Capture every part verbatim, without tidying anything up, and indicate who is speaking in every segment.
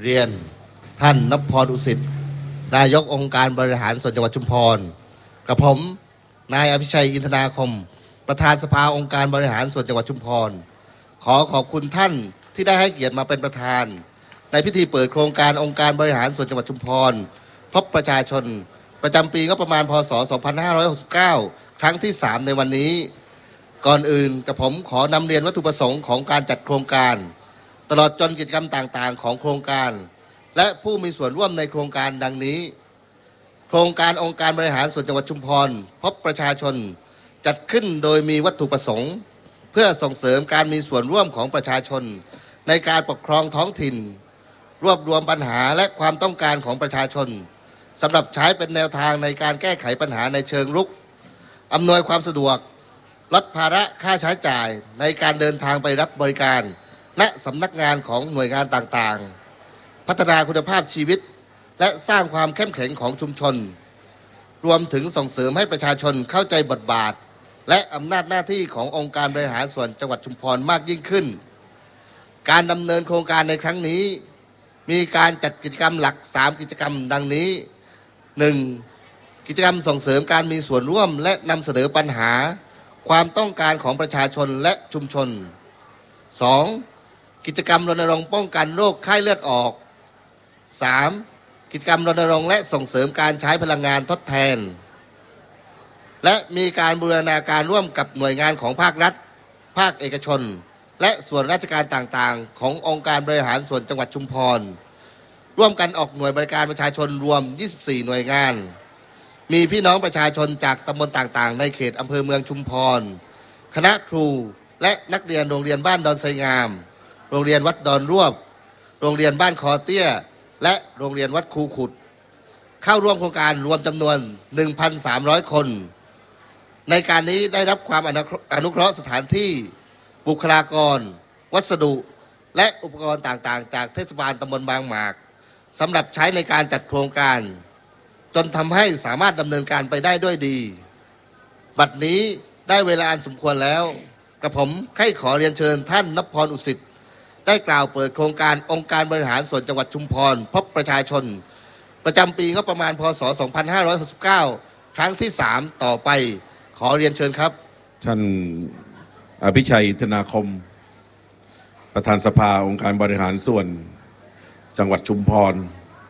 Speaker 1: เรียนท่านนพพร อุสิตนายกองค์การบริหารส่วนจังหวัดชุมพรกับผมนายอภิชัยอินทนาคมประธานสภาองค์การบริหารส่วนจังหวัดชุมพรขอขอบคุณท่านที่ได้ให้เกียรติมาเป็นประธานในพิธีเปิดโครงการองค์การบริหารส่วนจังหวัดชุมพรพบประชาชนประจำปีงบประมาณพ.ศ. สองพันห้าร้อยหกสิบเก้าครั้งที่สามในวันนี้ก่อนอื่นกับผมขอนำเรียนวัตถุประสงค์ของการจัดโครงการตลอดจนกิจกรรมต่างๆของโครงการและผู้มีส่วนร่วมในโครงการดังนี้โครงการองค์การบริหารส่วนจังหวัดชุมพรพบประชาชนจัดขึ้นโดยมีวัตถุประสงค์เพื่อส่งเสริมการมีส่วนร่วมของประชาชนในการปกครองท้องถิ่นรวบรวมปัญหาและความต้องการของประชาชนสำหรับใช้เป็นแนวทางในการแก้ไขปัญหาในเชิงรุกอำนวยความสะดวกลดภาระค่าใช้จ่ายในการเดินทางไปรับบริการและสำนักงานของหน่วยงานต่างๆพัฒนาคุณภาพชีวิตและสร้างความเข้มแข็งของชุมชนรวมถึงส่งเสริมให้ประชาชนเข้าใจบทบาทและอำนาจหน้าที่ขององค์การบริหารส่วนจังหวัดชุมพรมากยิ่งขึ้นการดำเนินโครงการในครั้งนี้มีการจัดกิจกรรมหลักสามกิจกรรมดังนี้ หนึ่ง. กิจกรรมส่งเสริมการมีส่วนร่วมและนำเสนอปัญหาความต้องการของประชาชนและชุมชน สอง. กิจกรรมรณรงค์ป้องกันโรคไข้เลือดออก สาม. กิจกรรมรณรงค์และส่งเสริมการใช้พลังงานทดแทนและมีการบูรณาการร่วมกับหน่วยงานของภาครัฐภาคเอกชนและส่วนราชการต่างๆขององค์การบริหารส่วนจังหวัดชุมพรร่วมกันออกหน่วยบริการประชาชนรวมยี่สิบสี่หน่วยงานมีพี่น้องประชาชนจากตำบลต่างๆในเขตอำเภอเมืองชุมพรคณะครูและนักเรียนโรงเรียนบ้านดอนไซงามโรงเรียนวัดดอนรวบโรงเรียนบ้านคอเตี้ยและโรงเรียนวัดคูขุดเข้าร่วมโครงการรวมจำนวน หนึ่งพันสามร้อย คนในการนี้ได้รับความอนุเคราะห์สถานที่บุคลากรวัสดุและอุปกรณ์ต่างๆจากเทศบาลตำบลบางหมากสำหรับใช้ในการจัดโครงการจนทำให้สามารถดำเนินการไปได้ด้วยดีบัดนี้ได้เวลาอันสมควรแล้วกระผมใคร่ขอเรียนเชิญท่านนพพร อุสิตได้กล่าวเปิดโครงการองค์การบริหารส่วนจังหวัดชุมพรพบประชาชนประจำปีงบประมาณพ.ศ. สองพันห้าร้อยหกสิบเก้าครั้งที่สามต่อไปขอเรียนเชิญครับ
Speaker 2: ท่านอภิชัยอินทนาคมประธานสภาองค์การบริหารส่วนจังหวัดชุมพร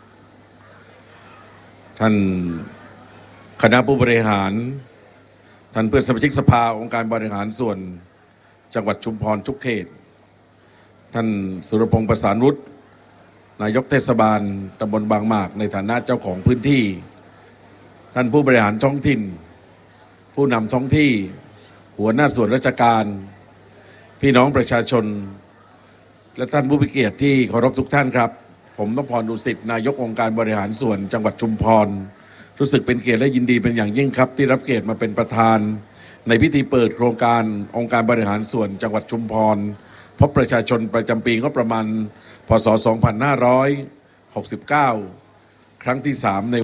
Speaker 2: ท่านคณะผู้บริหารท่านเพื่อนสมาชิกสภาองค์การบริหารส่วนจังหวัดชุมพรทุกเขตท่านสุรพงษ์ประสานวุฒินายกเทศบาลตำบลบางหมากในฐานะเจ้าของพื้นที่ท่านผู้บริหารท้องถิ่นผู้นำท้องที่หัวหน้าส่วนราชการพี่น้องประชาชนและท่านผู้มีเกียรติที่เคารพทุกท่านครับผมนพพร อุสิตนายกองค์การบริหารส่วนจังหวัดชุมพรรู้สึกเป็นเกียรติและยินดีเป็นอย่างยิ่งครับที่รับเกียรติมาเป็นประธานในพิธีเปิดโครงการองค์การบริหารส่วนจังหวัดชุมพรพบประชาชนประจำปีงบประมาณพ.ศ. สองพันห้าร้อยหกสิบเก้าครั้งที่สามใน